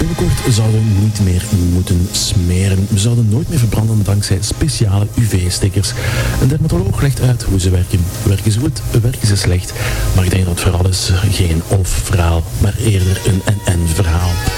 Binnenkort zouden we niet meer moeten smeren. We zouden nooit meer verbranden dankzij speciale UV-stickers. Een dermatoloog legt uit hoe ze werken. Werken ze goed, werken ze slecht. Maar ik denk dat het vooral is geen of-verhaal, maar eerder een en-en-verhaal.